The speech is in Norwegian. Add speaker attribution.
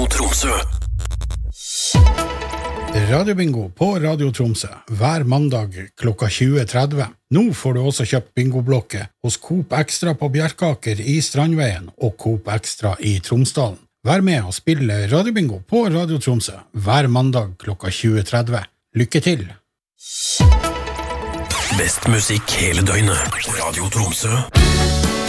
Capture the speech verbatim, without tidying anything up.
Speaker 1: Radio Tromsø.
Speaker 2: Radiobingo på Radio Tromsø hver mandag klokka tjue tretti. Nå får du også kjøpt bingoblokke hos Coop Extra på Bjerkaker i Strandveien og Coop Extra i Tromsdalen. Vær med og spille Radiobingo på Radio Tromsø hver mandag klokka tjue tretti. Lykke til!
Speaker 1: Best musikk hele døgnet. Radio Tromsø.